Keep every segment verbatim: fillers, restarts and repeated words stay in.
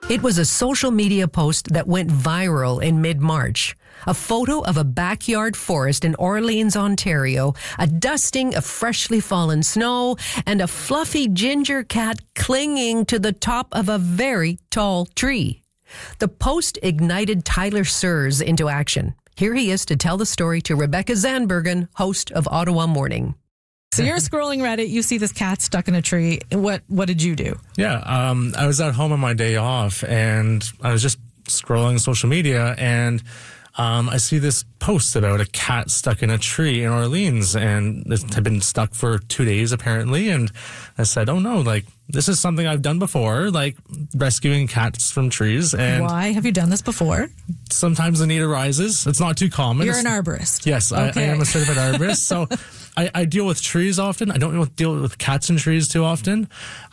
It was a social media post that went viral in mid-March. A photo of a backyard forest in Orleans, Ontario, a dusting of freshly fallen snow, and a fluffy ginger cat clinging to the top of a very tall tree. The post ignited Tyler Sears into action. Here he is to tell the story to Rebecca Zandbergen, host of Ottawa Morning. So you're scrolling Reddit, you see this cat stuck in a tree. What what did you do? Yeah, um, I was at home on my day off, and I was just scrolling social media, and um, I see this post about a cat stuck in a tree in Orleans, and it had been stuck for two days apparently. And I said, "Oh no! Like this is something I've done before, like rescuing cats from trees." And why have you done this before? Sometimes the need arises. It's not too common. You're it's, an arborist. Yes, okay. I, I am a certified arborist. So I, I deal with trees often. I don't deal with cats in trees too often.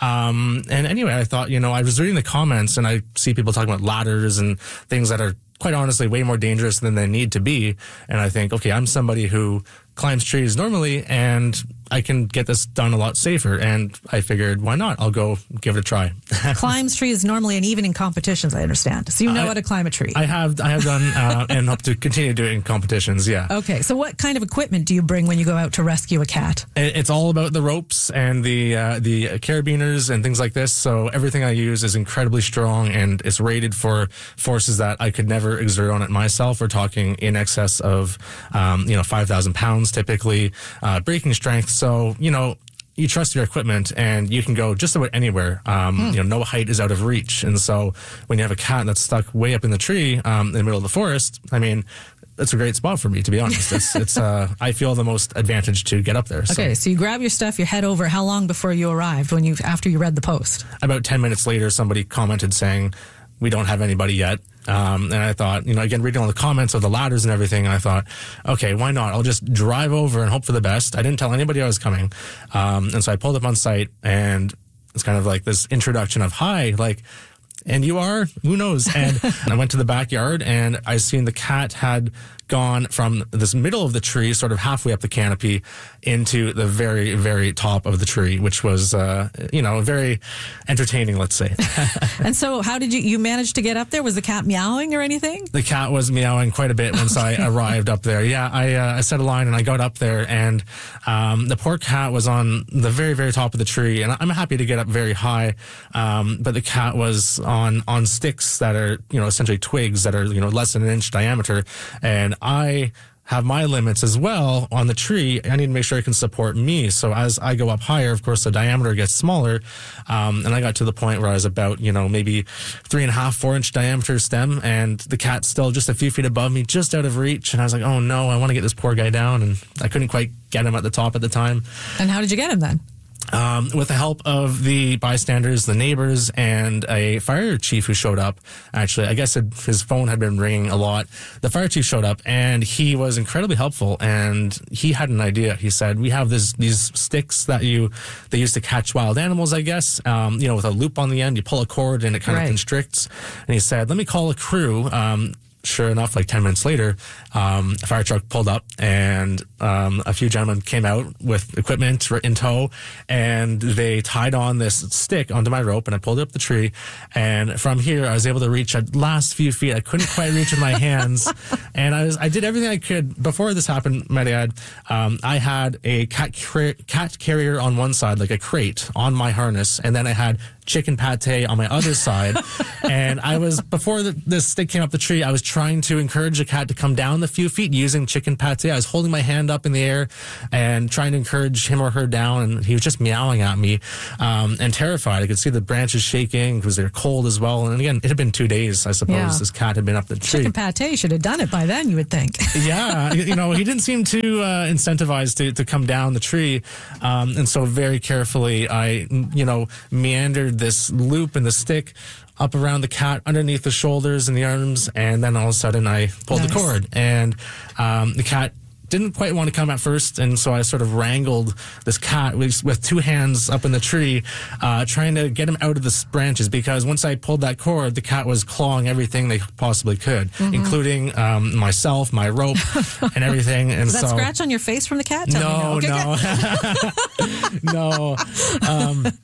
Um, and anyway, I thought, you know, I was reading the comments and I see people talking about ladders and things that are quite honestly way more dangerous than they need to be. And I think, okay, I'm somebody who climbs trees normally and I can get this done a lot safer. And I figured, why not? I'll go give it a try. Climbs trees normally and even in competitions, I understand. So you know I, how to climb a tree. I have I have done uh, and hope to continue doing in competitions, yeah. Okay, so what kind of equipment do you bring when you go out to rescue a cat? It's all about the ropes and the uh, the carabiners and things like this. So everything I use is incredibly strong and it's rated for forces that I could never exert on it myself. We're talking in excess of um, you know five thousand pounds typically, uh, breaking strength. So, you know, you trust your equipment and you can go just about anywhere. Um, hmm. You know, no height is out of reach. And so when you have a cat that's stuck way up in the tree um, in the middle of the forest, I mean, it's a great spot for me, to be honest. It's, it's uh, I feel the most advantage to get up there. So. Okay, so you grab your stuff, you head over. How long before you arrived when you after you read the post? About ten minutes later, somebody commented saying, we don't have anybody yet. Um, and I thought, you know, again, reading all the comments of the ladders and everything, I thought, okay, why not? I'll just drive over and hope for the best. I didn't tell anybody I was coming. Um, and so I pulled up on site and it's kind of like this introduction of, hi, like, and you are, who knows? And I went to the backyard and I seen the cat had gone from this middle of the tree, sort of halfway up the canopy, into the very, very top of the tree, which was, uh, you know, very entertaining, let's say. And so how did you, you manage to get up there? Was the cat meowing or anything? The cat was meowing quite a bit once I arrived up there. Yeah, I, uh, I set a line and I got up there and um, the poor cat was on the very, very top of the tree. And I'm happy to get up very high, um, but the cat was on, on sticks that are, you know, essentially twigs that are, you know, less than an inch diameter. And I have my limits as well on the tree. I need to make sure it can support me. So as I go up higher, of course, the diameter gets smaller. Um, and I got to the point where I was about, you know, maybe three and a half, four inch diameter stem. And the cat's still just a few feet above me, just out of reach. And I was like, oh no, I want to get this poor guy down. And I couldn't quite get him at the top at the time. And how did you get him then? Um, with the help of the bystanders, the neighbors, and a fire chief who showed up. Actually, I guess it, his phone had been ringing a lot. The fire chief showed up, and he was incredibly helpful. And he had an idea. He said, "We have this these sticks that you they use to catch wild animals. I guess um, you know, with a loop on the end. You pull a cord, and it kind right. of constricts." And he said, "Let me call a crew." Um, Sure enough, like ten minutes later, um, a fire truck pulled up and um, a few gentlemen came out with equipment in tow and they tied on this stick onto my rope and I pulled it up the tree. And from here, I was able to reach at last few feet. I couldn't quite reach with my hands. And I was, I did everything I could. Before this happened, might I add, um, I had a cat, car- cat carrier on one side, like a crate on my harness. And then I had chicken pate on my other side. And I was, before the, this stick came up the tree, I was trying to encourage the cat to come down the few feet using chicken pate. I was holding my hand up in the air and trying to encourage him or her down. And he was just meowing at me, um, and terrified. I could see the branches shaking because they're cold as well. And again, it had been two days, I suppose. Yeah. This cat had been up the tree. Chicken pate should have done it by then, you would think. Yeah. You know, he didn't seem too uh, incentivized to, to come down the tree. Um, and so very carefully, I, you know, meandered this loop in the stick up around the cat, underneath the shoulders and the arms, and then all of a sudden I pulled nice. the cord, and um, the cat didn't quite want to come at first, and so I sort of wrangled this cat with, with two hands up in the tree, uh, trying to get him out of the branches, because once I pulled that cord, the cat was clawing everything they possibly could, mm-hmm. including um, myself, my rope, and everything. And Was that so, scratch on your face from the cat? Tell no, me no. Okay, no. No. Um,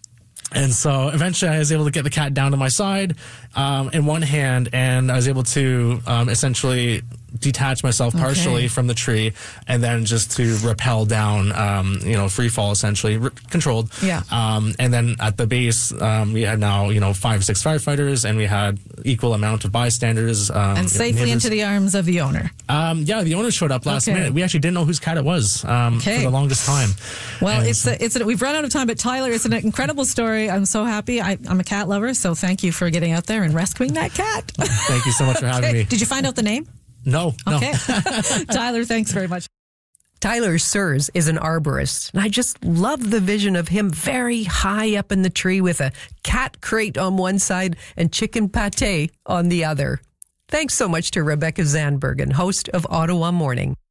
And so eventually I was able to get the cat down to my side um, in one hand, and I was able to um, essentially detach myself partially Okay. from the tree and then just to rappel down, um, you know, free fall essentially, r- controlled. Yeah. Um, and then at the base, um, we had now, you know, five, six firefighters, and we had equal amount of bystanders. Um, And safely neighbors. into the arms of the owner. Um, yeah, the owner showed up last Okay. minute. We actually didn't know whose cat it was um, Okay. for the longest time. Well, And it's so- a, it's a, we've run out of time, but Tyler, it's an incredible story. I'm so happy. I, I'm a cat lover, so thank you for getting out there and rescuing that cat. Thank you so much for having me. Did you find out the name? No, no. Okay. Tyler, thanks very much. Tyler Sears is an arborist, and I just love the vision of him very high up in the tree with a cat crate on one side and chicken pate on the other. Thanks so much to Rebecca Zandbergen, host of Ottawa Morning.